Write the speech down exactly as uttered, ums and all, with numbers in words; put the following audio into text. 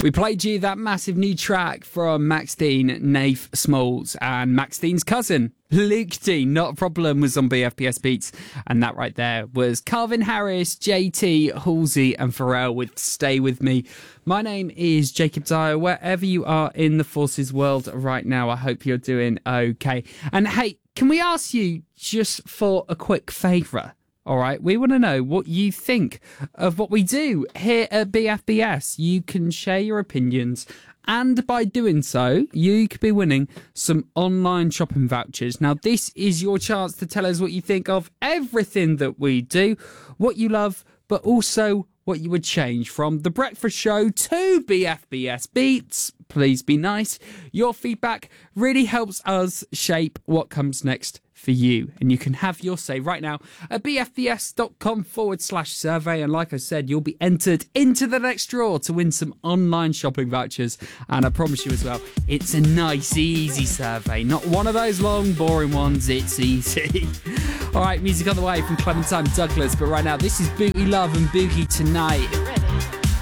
We played you that massive new track from Max Dean, Nath Smalls, and Max Dean's cousin, Luke Dean. Not a problem, was on B F B S Beats. And that right there was Calvin Harris, J T, Halsey, and Pharrell with Stay With Me. My name is Jacob Dyer. Wherever you are in the Forces world right now, I hope you're doing okay. And hey, can we ask you just for a quick favour? All right, we want to know what you think of what we do here at B F B S. You can share your opinions, and by doing so, you could be winning some online shopping vouchers. Now, this is your chance to tell us what you think of everything that we do, what you love, but also what you would change from The Breakfast Show to B F B S Beats. Please be nice. Your feedback really helps us shape what comes next for you, and you can have your say right now at bfbs.com forward slash survey. And like I said, you'll be entered into the next draw to win some online shopping vouchers. And I promise you as well, it's a nice, easy survey, not one of those long, boring ones. It's easy. All right, music on the way from Clementine Douglas, but right now, this is Boogie Love and Boogie Tonight.